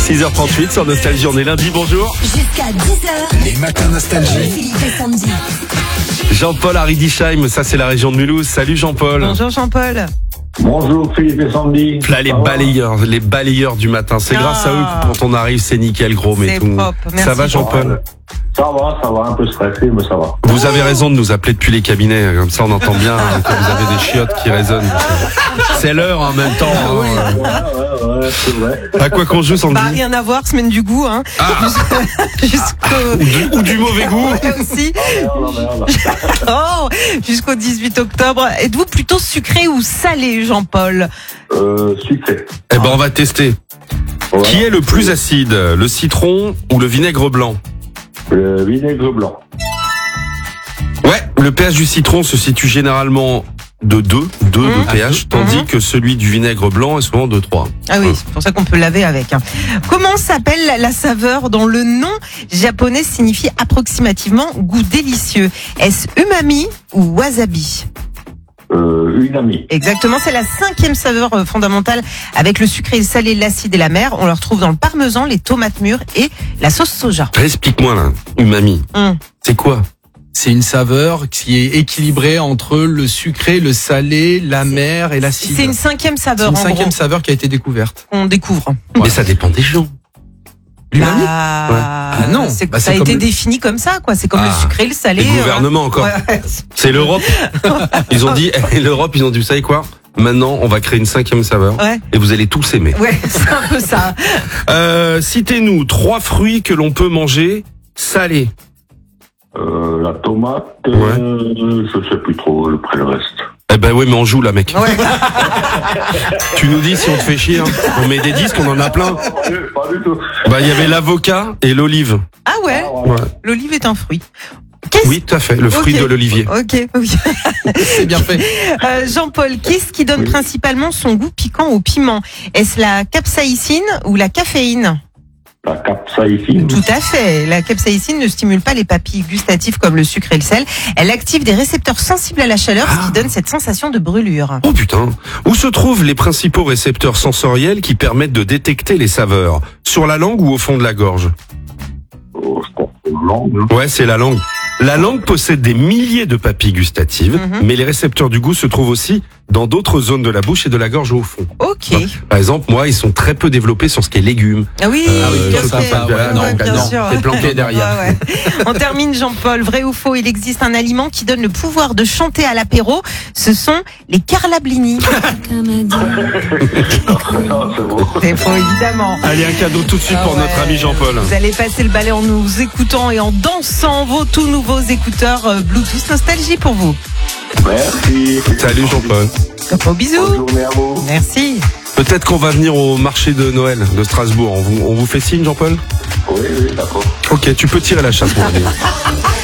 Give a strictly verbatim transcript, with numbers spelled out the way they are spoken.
six heures trente-huit sur Nostalgie, on est lundi, bonjour. Jusqu'à dix heures. Les matins Nostalgie. Philippe et Sandy. Jean-Paul à Riedisheim, ça c'est la région de Mulhouse. Salut Jean-Paul. Bonjour Jean-Paul. Bonjour Philippe et Sandy. Là les balayeurs, les balayeurs du matin. C'est Ah. grâce à eux que quand on arrive, c'est nickel gros, mais C'est tout. propre. Merci. Ça va Jean-Paul? Ça va, ça va, un peu stressé, mais ça va. Vous avez raison de nous appeler depuis les cabinets, comme ça on entend bien que vous avez des chiottes qui résonnent. C'est l'heure en même temps. Hein. Ouais, ouais, ouais, c'est vrai. À quoi qu'on joue Sandy? Bah rien à voir, semaine du goût, hein. Ah. Jusqu'au ou, du, ou du mauvais goût. Ouais, aussi. Merde, merde. Oh, jusqu'au dix-huit octobre. Êtes-vous plutôt sucré ou salé, Jean-Paul? Euh, sucré. Eh ben on va tester. Ouais. Qui est le plus acide, le citron ou le vinaigre blanc? Le vinaigre blanc. Ouais, le pH du citron se situe généralement de deux, deux Mmh. de pH, tandis que celui du vinaigre blanc est souvent de trois. Ah oui, c'est pour ça qu'on peut laver avec. hein. Comment s'appelle la saveur dont le nom japonais signifie approximativement goût délicieux? Est-ce umami ou wasabi? Euh, une amie. Exactement, c'est la cinquième saveur euh, fondamentale avec le sucré, le salé, l'acide et la mer. On le retrouve dans le parmesan, les tomates mûres et la sauce soja. Explique-moi là, umami. Hum. C'est quoi? C'est une saveur qui est équilibrée entre le sucré, le salé, la mer et l'acide. C'est une cinquième C'est saveur une en cinquième gros, saveur qui a été découverte. qu'on découvre. Mais ça dépend des gens. L'umami Bah, Ouais. Ah non, c'est- bah, ça a c'est été comme le- défini comme ça, quoi. C'est comme Ah. le sucré, le salé. Les gouvernements encore. Ouais. C'est l'Europe. Ils ont dit, l'Europe, ils ont dit, vous savez quoi? Maintenant, on va créer une cinquième saveur. Ouais. Et vous allez tous aimer. Ouais, c'est un peu ça. Euh, citez-nous trois fruits que l'on peut manger salés. Euh, la tomate, Ouais. euh, je sais plus trop, après le reste. Eh ben oui, mais on joue là, mec. Ouais. Tu nous dis si on te fait chier. Hein. On met des disques, on en a plein. Pas du, pas du tout. Bah, il y avait l'avocat et l'olive. Ah ouais, Ouais. l'olive est un fruit. Qu'est-ce Oui, tout à fait. Le fruit Ok. de l'olivier. Ok, oui. C'est bien fait. Euh, Jean-Paul, qu'est-ce qui donne Oui. principalement son goût piquant au piment? Est-ce la capsaïcine ou la caféine? La capsaïcine. Tout à fait. La capsaïcine ne stimule pas les papilles gustatives comme le sucre et le sel. Elle active des récepteurs sensibles à la chaleur, ce qui donne cette sensation de brûlure. Oh putain. Où se trouvent les principaux récepteurs sensoriels qui permettent de détecter les saveurs? Sur la langue ou au fond de la gorge? Oh, je pense que c'est blanc, hein. Ouais, c'est la langue. La langue possède des milliers de papilles gustatives, Mhm. mais les récepteurs du goût se trouvent aussi dans d'autres zones de la bouche et de la gorge au fond. Ok. Par exemple, moi, ils sont très peu développés sur ce qui est légumes. Ah oui, Euh, bien tout ça, fait. ça, voilà, non, Ouais, bien non, sûr. c'est planqué derrière. Ouais, ouais. On termine, Jean-Paul. Vrai ou faux, il existe un aliment qui donne le pouvoir de chanter à l'apéro. Ce sont les carlablini. Non, c'est bon. C'est faux, évidemment. Allez, un cadeau tout de suite Ah pour ouais. notre ami Jean-Paul. Vous allez passer le balai en nous écoutant et en dansant vos tout nouveaux écouteurs euh, Bluetooth Nostalgie pour vous. Merci. Salut Jean-Paul. Gros bisous. Bonne journée à vous. Merci. Peut-être qu'on va venir au marché de Noël de Strasbourg. On vous, on vous fait signe, Jean-Paul? Oui, oui, d'accord. Ok, tu peux tirer la chasse, mon ami.